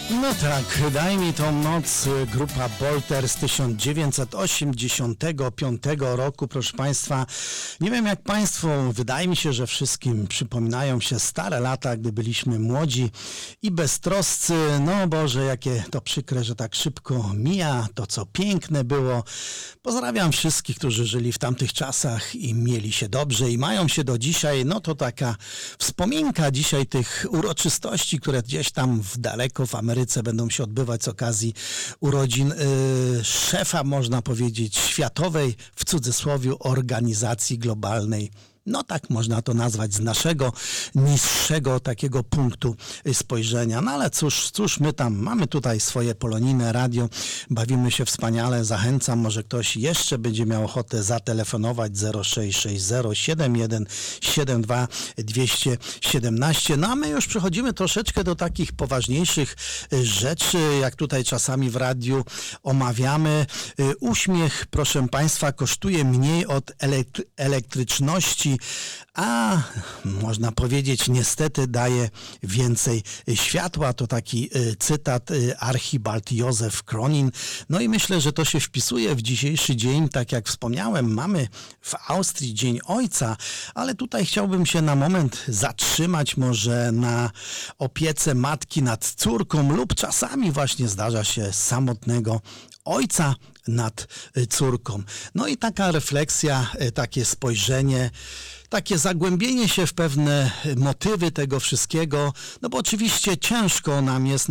No tak, daj mi tą noc, grupa Bolter z 1985 roku, proszę Państwa. Nie wiem jak Państwu, wydaje mi się, że wszystkim przypominają się stare lata, gdy byliśmy młodzi i beztroscy. No Boże, jakie to przykre, że tak szybko mija to, co piękne było. Pozdrawiam wszystkich, którzy żyli w tamtych czasach i mieli się dobrze i mają się do dzisiaj. No to taka wspominka dzisiaj tych uroczystości, które gdzieś tam daleko w Ameryce będą się odbywać z okazji urodzin szefa, można powiedzieć, światowej, w cudzysłowie, organizacji globalnej. No tak można to nazwać z naszego niższego takiego punktu spojrzenia. No ale cóż my tam mamy tutaj swoje polonijne radio, bawimy się wspaniale, zachęcam, może ktoś jeszcze będzie miał ochotę zatelefonować 0660 71 72 217. No a my już przechodzimy troszeczkę do takich poważniejszych rzeczy, jak tutaj czasami w radiu omawiamy. Uśmiech, proszę Państwa, kosztuje mniej od elektryczności, a można powiedzieć niestety daje więcej światła. To taki cytat archibald Józef Kronin. No i myślę, że to się wpisuje w dzisiejszy dzień. Tak jak wspomniałem, mamy w Austrii Dzień Ojca, ale tutaj chciałbym się na moment zatrzymać może na opiece matki nad córką lub czasami właśnie zdarza się samotnego ojca nad córką. No i taka refleksja, takie spojrzenie, takie zagłębienie się w pewne motywy tego wszystkiego, no bo oczywiście ciężko nam jest